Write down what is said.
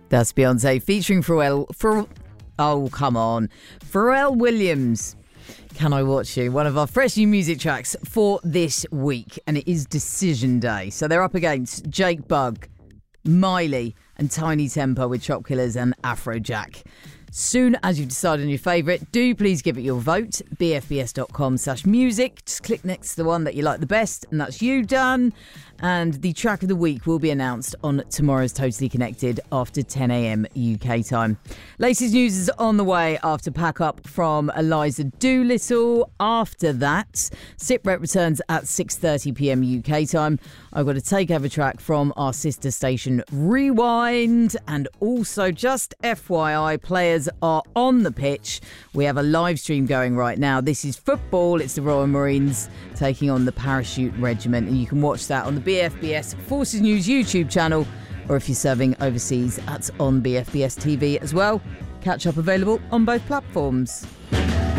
That's Beyonce featuring Pharrell Williams. Can I Watch You? One of our fresh new music tracks for this week. And it is Decision Day. So they're up against Jake Bugg, Miley and Tiny Temper with Chop Killers and Afrojack. Soon as you've decided on your favourite, do please give it your vote. bfbs.com/music. Just click next to the one that you like the best, and that's you done. And the track of the week will be announced on tomorrow's Totally Connected after 10 a.m. UK time. Latest news is on the way after Pack Up from Eliza Doolittle. After that, Siprep returns at 6:30 p.m. UK time. I've got a takeover track from our sister station Rewind. And also, just FYI, players are on the pitch. We have a live stream going right now. This is football. It's the Royal Marines taking on the Parachute Regiment. And you can watch that on the BFBS Forces News YouTube channel, or if you're serving overseas, that's on BFBS TV as well. Catch up available on both platforms.